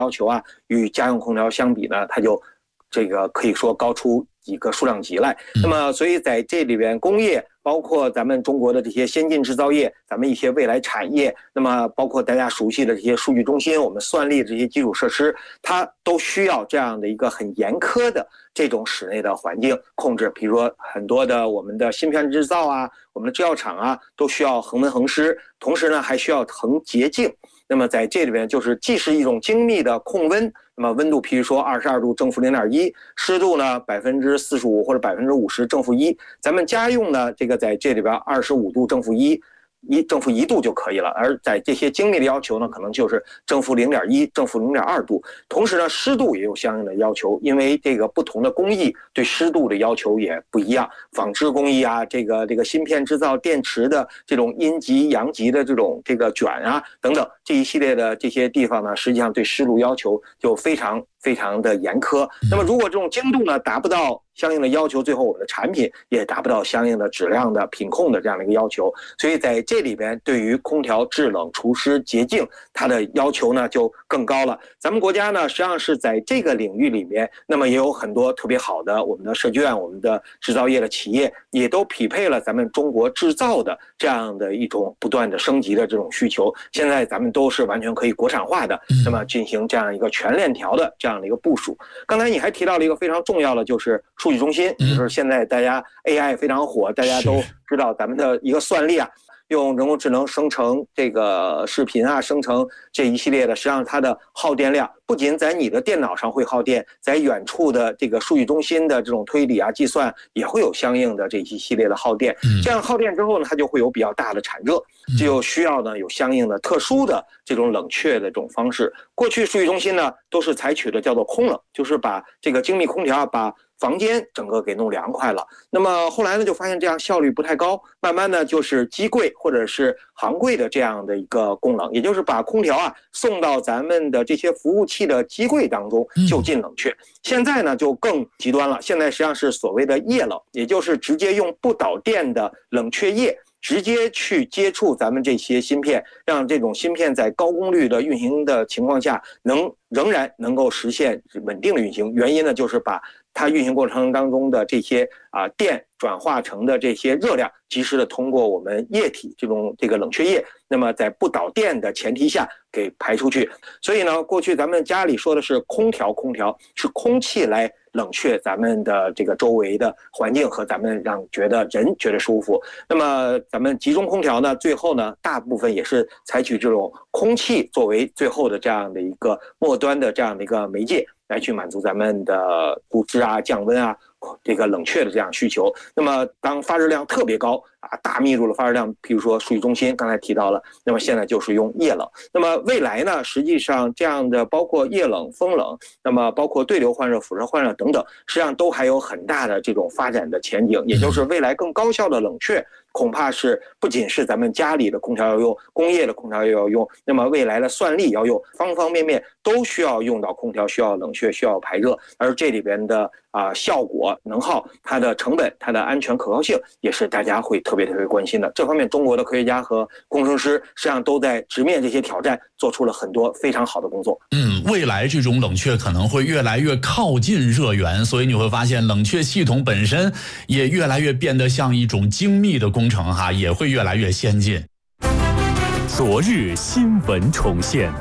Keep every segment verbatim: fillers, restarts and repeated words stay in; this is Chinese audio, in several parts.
要求啊，与家用空调相比呢，它就这个可以说高出几个数量级来。那么，所以在这里边，工业包括咱们中国的这些先进制造业，咱们一些未来产业，那么包括大家熟悉的这些数据中心，我们算力这些基础设施，它都需要这样的一个很严苛的这种室内的环境控制。比如说很多的我们的芯片制造啊，我们的制药厂啊，都需要恒温恒湿，同时呢还需要恒洁净。那么在这里边就是既是一种精密的控温，那么温度譬如说二十二度正负零点一，湿度呢百分之四十五或者百分之五十正负一，咱们家用呢这个在这里边二十五度正负一。一正负一度就可以了，而在这些精密的要求呢，可能就是正负零点一、正负零点二度。同时呢，湿度也有相应的要求，因为这个不同的工艺对湿度的要求也不一样。纺织工艺啊，这个这个芯片制造、电池的这种阴极、阳极的这种这个卷啊等等这一系列的这些地方呢，实际上对湿度要求就非常非常的严苛。那么如果这种精度呢达不到相应的要求，最后我们的产品也达不到相应的质量的品控的这样的一个要求。所以在这里边对于空调制冷除湿洁净它的要求呢就更高了。咱们国家呢实际上是在这个领域里面，那么也有很多特别好的我们的设计院、我们的制造业的企业也都匹配了咱们中国制造的这样的一种不断的升级的这种需求。现在咱们都是完全可以国产化的，那么进行这样一个全链条的这样的一个部署。刚才你还提到了一个非常重要的，就是数据中心，就是现在大家 A I 非常火，大家都知道咱们的一个算力啊，用人工智能生成这个视频啊，生成这一系列的，实际上它的耗电量不仅在你的电脑上会耗电，在远处的这个数据中心的这种推理啊、计算也会有相应的这一系列的耗电。这样耗电之后呢，它就会有比较大的产热，就需要呢有相应的特殊的这种冷却的这种方式。过去数据中心呢都是采取的叫做空冷，就是把这个精密空调把房间整个给弄凉快了。那么后来呢就发现这样效率不太高，慢慢呢就是机柜或者是行柜的这样的一个功能，也就是把空调啊送到咱们的这些服务器的机柜当中就近冷却。现在呢就更极端了，现在实际上是所谓的液冷，也就是直接用不导电的冷却液直接去接触咱们这些芯片，让这种芯片在高功率的运行的情况下能仍然能够实现稳定的运行。原因呢就是把它运行过程当中的这些啊电转化成的这些热量，及时的通过我们液体这种这个冷却液，那么在不导电的前提下给排出去。所以呢，过去咱们家里说的是空调，空调是空气来冷却咱们的这个周围的环境和咱们让觉得人觉得舒服。那么咱们集中空调呢，最后呢大部分也是采取这种空气作为最后的这样的一个末端的这样的一个媒介，来去满足咱们的布置啊、降温啊、这个冷却的这样需求。那么当发热量特别高啊，大密度的发热量，比如说数据中心刚才提到了，那么现在就是用液冷。那么未来呢，实际上这样的包括液冷、风冷，那么包括对流换热、辐射换热等等，实际上都还有很大的这种发展的前景，也就是未来更高效的冷却恐怕是不仅是咱们家里的空调要用，工业的空调也要用，那么未来的算力要用，方方面面都需要用到空调，需要冷却，需要排热。而这里边的啊、呃、效果、能耗、它的成本、它的安全可靠性，也是大家会特别特别关心的。这方面，中国的科学家和工程师实际上都在直面这些挑战，做出了很多非常好的工作。 嗯，未来这种冷却可能会越来越靠近热源，所以你会发现冷却系统本身也越来越变得像一种精密的工程哈，也会越来越先进。 昨日新闻重现。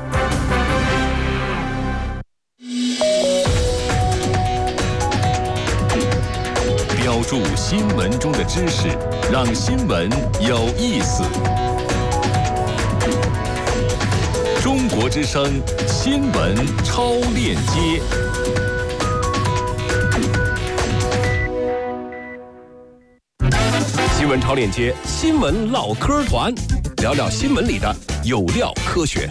标注新闻中的知识，让新闻有意思。中国之声新闻超链接。新闻超链接，新闻唠嗑团，聊聊新闻里的有料科学。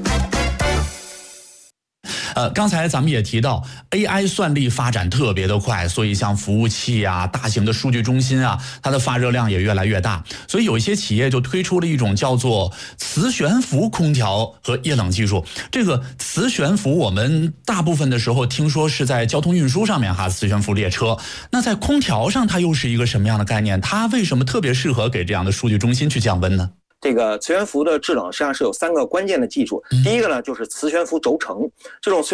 呃，刚才咱们也提到 A I 算力发展特别的快，所以像服务器啊、大型的数据中心啊，它的发热量也越来越大。所以有一些企业就推出了一种叫做磁悬浮空调和液冷技术。这个磁悬浮我们大部分的时候听说是在交通运输上面哈，磁悬浮列车。那在空调上它又是一个什么样的概念？它为什么特别适合给这样的数据中心去降温呢？ 这个磁悬浮的制冷实际上是有三个关键的技术。第一个呢，就是磁悬浮轴承，这种